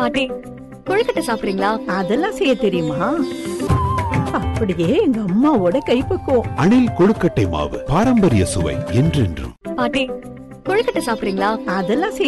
பாட்டி, கொழுக்கட்டை சாப்பிடுறீங்களா? அதெல்லாம் செய்ய தெரியுமா? அப்படியே எங்க அம்மாவோட கைப்பக்குவம். அணில் கொழுக்கட்டை மாவு, பாரம்பரிய சுவை என்றென்றும். பாட்டி, கொழுக்கட்டை சாப்பிடுறீங்களா? அதெல்லாம் செய்ய